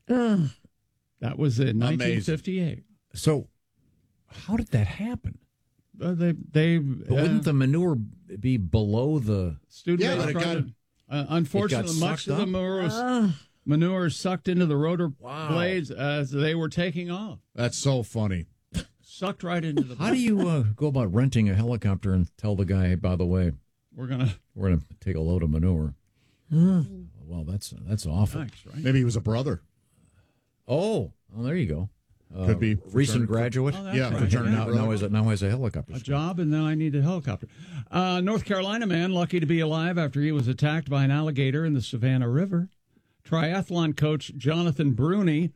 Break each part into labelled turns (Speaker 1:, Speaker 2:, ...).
Speaker 1: Ugh.
Speaker 2: That was in
Speaker 3: Amazing.
Speaker 2: 1958.
Speaker 4: So, how did that happen?
Speaker 2: They
Speaker 4: But wouldn't the manure be below the?
Speaker 2: student
Speaker 3: Yeah, but it
Speaker 2: tried to- unfortunately,
Speaker 4: it got
Speaker 2: much
Speaker 4: sucked
Speaker 2: of the
Speaker 4: up?
Speaker 2: manure is sucked into the rotor
Speaker 4: Wow.
Speaker 2: blades as they were taking off.
Speaker 3: That's so funny.
Speaker 2: Sucked right into the.
Speaker 4: How do you go about renting a helicopter and tell the guy, hey, by the way,
Speaker 2: We're gonna.
Speaker 4: we're going to take a load of manure? Well, that's awful.
Speaker 2: Thanks, right?
Speaker 3: Maybe he was a brother.
Speaker 4: Oh, well, there you go.
Speaker 3: Could be
Speaker 4: Recent graduate.
Speaker 2: Oh, that's
Speaker 3: Yeah,
Speaker 2: right.
Speaker 3: fraternity
Speaker 4: Now,
Speaker 3: brother.
Speaker 4: now has a helicopter.
Speaker 2: A job, and then I need a helicopter. North Carolina man lucky to be alive after he was attacked by an alligator in the Savannah River. Triathlon coach Jonathan Bruni,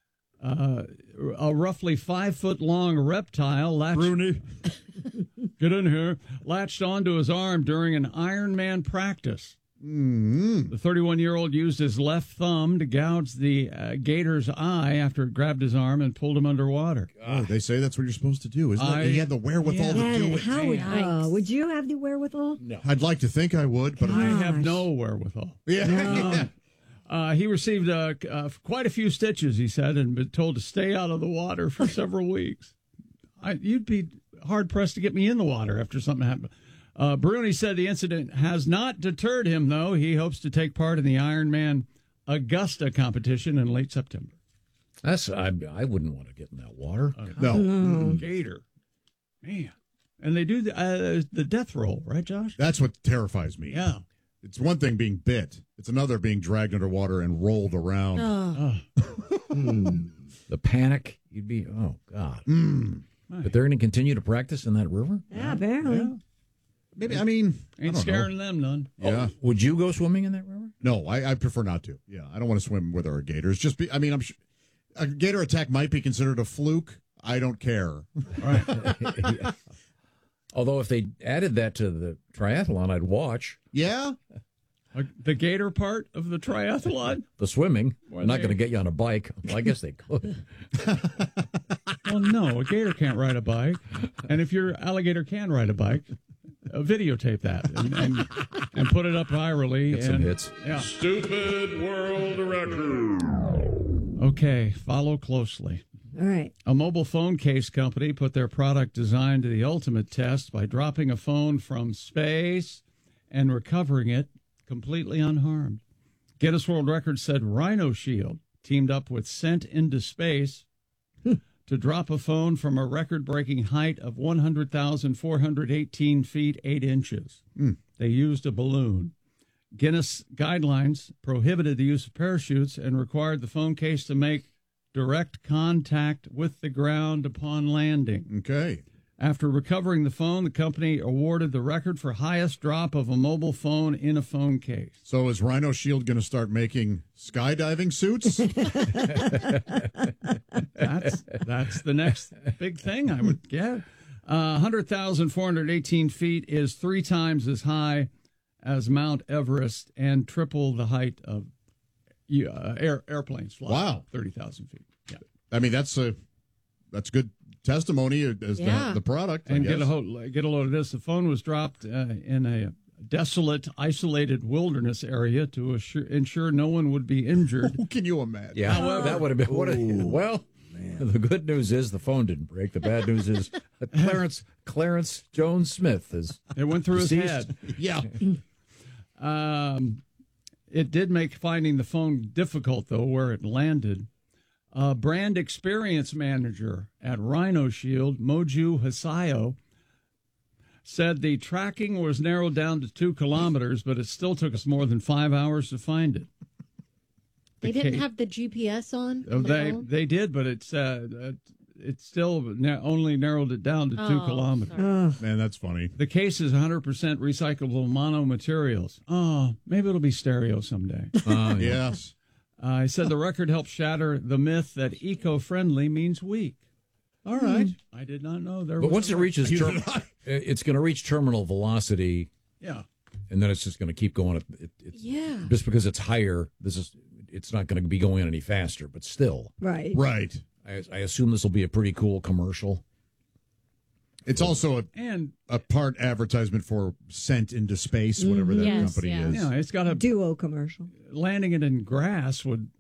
Speaker 2: a roughly 5-foot-long reptile, get in here, latched onto his arm during an Ironman practice. The 31-year-old used his left thumb to gouge the gator's eye after it grabbed his arm and pulled him underwater.
Speaker 3: Oh, they say that's what you're supposed to do, isn't it? He had the wherewithal to do it.
Speaker 1: How would you have the wherewithal?
Speaker 4: No.
Speaker 3: I'd like to think I would, but
Speaker 2: I have no wherewithal.
Speaker 3: yeah.
Speaker 2: He received quite a few stitches, he said, and been told to stay out of the water for several weeks. You'd be hard-pressed to get me in the water after something happened. Bruni said the incident has not deterred him, though. He hopes to take part in the Ironman Augusta competition in late September.
Speaker 4: I wouldn't want to get in that water.
Speaker 3: No,
Speaker 2: Gator. Man. And they do the death roll, right, Josh?
Speaker 3: that's what terrifies me.
Speaker 2: Yeah.
Speaker 3: It's one thing being bit. It's another being dragged underwater and rolled around.
Speaker 4: The panic, you'd be, oh, God. But they're going to continue to practice in that river?
Speaker 1: Yeah, apparently.
Speaker 2: Yeah.
Speaker 3: Maybe, I mean, I
Speaker 2: Ain't
Speaker 3: don't
Speaker 2: scaring
Speaker 3: know.
Speaker 2: them none.
Speaker 3: Yeah.
Speaker 4: Would you go swimming in that river?
Speaker 3: No, I prefer not to. Yeah, I don't want to swim where there are gators. I'm sure a gator attack might be considered a fluke. I don't care.
Speaker 4: Yeah. Although if they added that to the triathlon, I'd watch.
Speaker 3: Yeah?
Speaker 2: The gator part of the triathlon?
Speaker 4: The swimming,
Speaker 2: Well,
Speaker 4: not
Speaker 2: they-
Speaker 4: going to get you on a bike. Well, I guess they could.
Speaker 2: Well, no, a gator can't ride a bike. And if your alligator can ride a bike, videotape that and put it up virally.
Speaker 4: Get some hits.
Speaker 2: Yeah.
Speaker 5: Stupid World Record.
Speaker 2: Okay, follow closely.
Speaker 1: All right.
Speaker 2: A mobile phone case company put their product design to the ultimate test by dropping a phone from space and recovering it completely unharmed. Guinness World Records said Rhino Shield teamed up with Sent into Space to drop a phone from a record-breaking height of 100,418 feet, 8 inches. They used a balloon. Guinness guidelines prohibited the use of parachutes and required the phone case to make direct contact with the ground upon landing.
Speaker 3: Okay.
Speaker 2: After recovering the phone, the company awarded the record for highest drop of a mobile phone in a phone case.
Speaker 3: So is Rhino Shield going to start making skydiving suits?
Speaker 2: That's the next big thing, I would get. 100,418 feet is 3 times as high as Mount Everest and triple the height of airplanes flying.
Speaker 3: Wow.
Speaker 2: 30,000 feet. Yeah.
Speaker 3: I mean, that's good testimony as the product.
Speaker 2: And
Speaker 3: I
Speaker 2: get
Speaker 3: guess.
Speaker 2: a load of this. The phone was dropped in a desolate, isolated wilderness area to ensure no one would be injured.
Speaker 3: Can you imagine?
Speaker 4: Yeah, that would have been. Well, the good news is the phone didn't break. The bad news is that Clarence Jones Smith is.
Speaker 2: It went through
Speaker 4: deceased.
Speaker 2: his head.
Speaker 3: Yeah.
Speaker 2: It did make finding the phone difficult, though, where it landed. Brand experience manager at Rhino Shield, Moju Hasayo, said the tracking was narrowed down to 2 kilometers, but it still took us more than 5 hours to find it.
Speaker 6: They didn't have the GPS on?
Speaker 2: They did, but it still only narrowed it down to 2 kilometers.
Speaker 3: Man, that's funny.
Speaker 2: The case is 100% recyclable monomaterials. Oh, maybe it'll be stereo someday.
Speaker 3: Yes.
Speaker 2: I said the record helped shatter the myth that eco-friendly means weak. All right. I did not know there was.
Speaker 4: But once it reaches, it's going to reach terminal velocity.
Speaker 2: Yeah.
Speaker 4: And then it's just going to keep going.
Speaker 6: Yeah.
Speaker 4: Just because it's higher, it's not going to be going any faster. But still,
Speaker 1: Right.
Speaker 3: Right.
Speaker 4: I assume this will be a pretty cool commercial.
Speaker 3: It's also a part advertisement for Sent into Space, whatever that company is.
Speaker 2: Yeah, it's got a
Speaker 1: duo commercial.
Speaker 2: Landing it in grass would